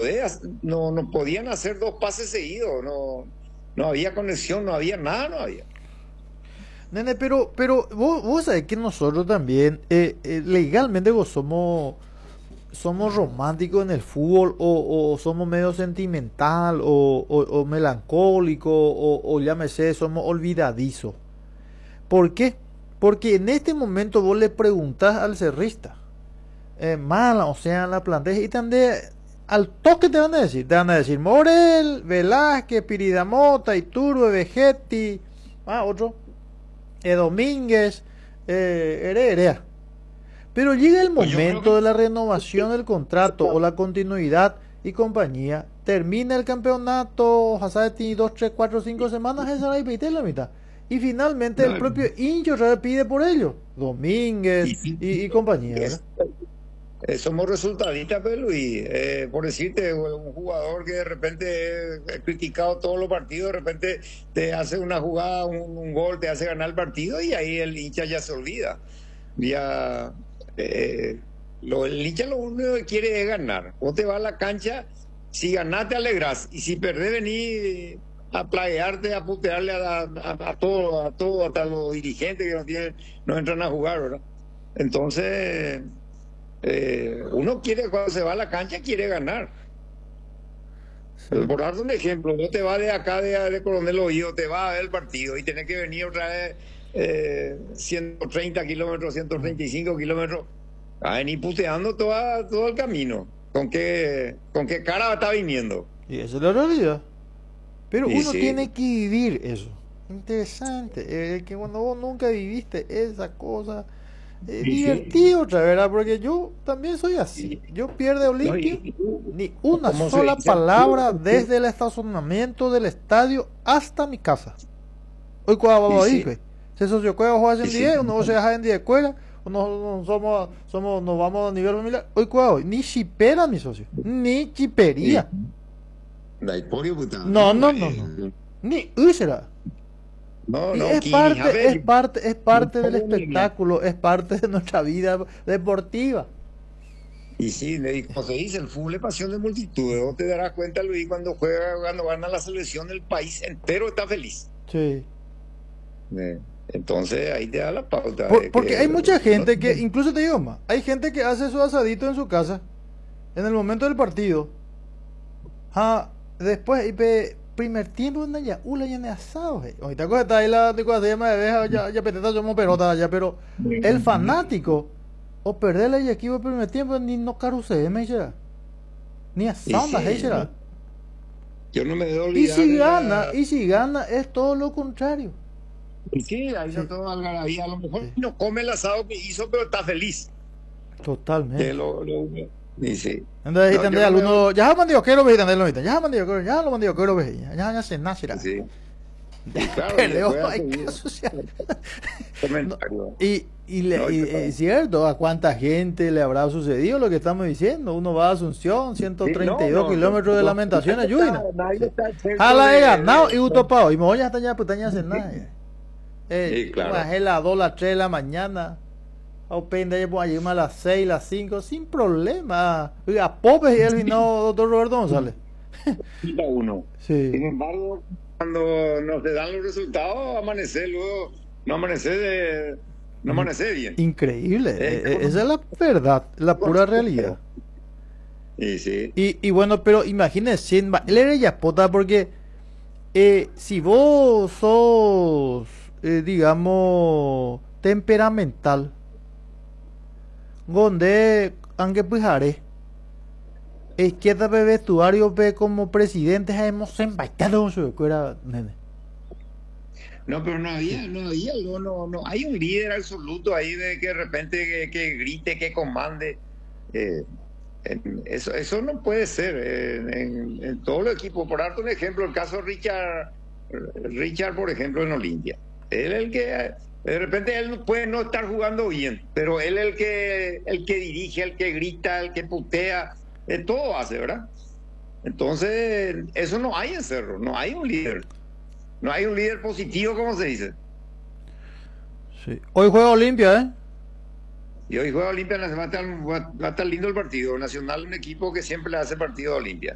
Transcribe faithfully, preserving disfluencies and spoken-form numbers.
podés, no, no podían hacer dos pases seguidos, no, no había conexión, no había nada, no había. Nene, pero, pero vos, vos sabés que nosotros también, eh, eh, legalmente vos somos, somos románticos en el fútbol o, o somos medio sentimental o, o, o melancólico o, o llámese, somos olvidadizos. ¿Por qué? Porque en este momento vos le preguntás al cerrista, eh, mala, o sea, la planteja y te han de, al toque te van a decir, te van a decir Morel, Velázquez, Piridamota, Iturbe, Vegetti, ah, otro, eh, Domínguez, eh, Heredia. Pero llega el Pues yo creo momento que de la renovación del contrato o la continuidad y compañía, termina el campeonato, Hazard tiene dos, tres, cuatro, cinco semanas, esa la y la mitad. Y finalmente el no, propio hincho otra vez pide por ello, Domínguez y sí, y, y compañía, ¿verdad? es- eh, somos resultadistas, pues Luis, eh, por decirte, un jugador que de repente es criticado todos los partidos, de repente te hace una jugada, un, un gol, te hace ganar el partido y ahí el hincha ya se olvida. Ya, eh, lo, el hincha lo único que quiere es ganar. Vos te vas a la cancha, si ganás te alegrás y si perdés venís a plaguearte, a putearle a, a, a todo, a todo, hasta los dirigentes que no tienen, no entran a jugar, ¿verdad? Entonces, eh, uno quiere, cuando se va a la cancha, quiere ganar. Sí. Por darte un ejemplo, vos te vas de acá de, de Coronel Oído, te vas a ver el partido y tenés que venir otra vez eh, ciento treinta kilómetros, ciento treinta y cinco kilómetros, a venir puteando toda, todo el camino. ¿Con qué, con qué cara está viniendo? Y esa es la realidad. Pero Y uno sí, tiene que vivir eso. Interesante. Eh, que cuando vos nunca viviste esa cosa, eh, y sí, divertido otra vez, ¿verdad? Porque yo también soy así. y- Yo pierde no, Olimpia, y- ni una ¿cómo se sola dice? palabra desde el estacionamiento del estadio hasta mi casa. Hoy cuando Y vamos a ir, sí, pues. Si socio juega juega y en sí. diez, uno se deja en diez de escuela, uno no somos, somos, nos vamos a nivel familiar. Hoy cuando hoy, ni chipera, mi socio. Ni Y- chipería. la historia, puta, No, no, no, no, no. eh, Ni úsera. no, Y no, es Kini, a parte, es ver, parte, es parte del no, espectáculo, es parte de nuestra vida deportiva. y sí, le digo, como se dice, el fútbol es pasión de multitudes. Vos te darás cuenta, Luis, cuando juega, cuando gana la selección, el país entero está feliz. Sí. Eh, Entonces ahí te da la pauta Por- de porque hay que mucha uno gente que, tiene- incluso te digo más, hay gente que hace su asadito en su casa, en el momento del partido. Ah, después, y pe- primer tiempo, anda ya, ula ya ne asado, hey. Ahorita cosa está ahí la de cosa se llama de veja, ya, ya peteta, somos pelota ya, pero el fanático, o perderle el equipo el primer tiempo, ni no caruse, me dice, ni y asado, anda, hey, sí, será. yo no me debo Y olvidar si de gana, la... y si gana, es todo lo contrario. Y sí, ahí Sí, está todo algarabía. A lo mejor sí, no come el asado que hizo, pero está feliz. Que totalmente. lo, lo- y sí. Entonces, ahí No, yo tendría no me debo... alguno, ya mandó quiero ver, tendría lo ya mandó quiero, ya lo mandó quiero ver, ya, ya se nace, Sí. Y claro, y perdió, después a hay que seguir asociar. No, comentario. y, y, le- No, y yo no. es cierto, ¿a cuánta gente le habrá sucedido lo que estamos diciendo? Uno va a Asunción, Sí, no, ciento treinta y dos no, no, kilómetros de no, Lamentaciones, nadie está, Yuvina. nadie está exento Jala he de, ganado y de- utopado. Y me voy hasta allá, putaña hacer nada. Eh, Sí, claro. bajé las dos, las tres de la mañana. A pende ya pues a las seis, las cinco, sin problema. A Popes y él vino, doctor Roberto González. Quita uno. Sin Sí, embargo, cuando nos te dan los resultados, amanece luego, no amanece de, no in- amanece bien. increíble. Eh, Eh, eh, esa es la verdad, la pura realidad. Y sí, Y, y bueno, pero imagínese, ma- él era yapota porque eh, si vos sos, eh, digamos, temperamental, donde aunque pujaré, izquierda ve vestuario ve como presidente, hemos embaitado su escuela, nene. no, pero no había, no había, no, no, no, hay un líder absoluto ahí de que de repente que, que grite, que comande. Eh, en- eso, eso no puede ser eh, en, en todos los equipos. Por darte un ejemplo, el caso de Richard, Richard, por ejemplo, en Olimpia. Él es el que, de repente él no puede no estar jugando bien, pero él es el que, el que dirige, el que grita, el que putea, eh, todo hace, ¿verdad? Entonces, eso no hay en Cerro, no hay un líder. No hay un líder positivo, como se dice. Sí. Hoy juega Olimpia, ¿eh? Y hoy juega Olimpia, va a estar, va a estar lindo el partido. Nacional, un equipo que siempre le hace partido a Olimpia.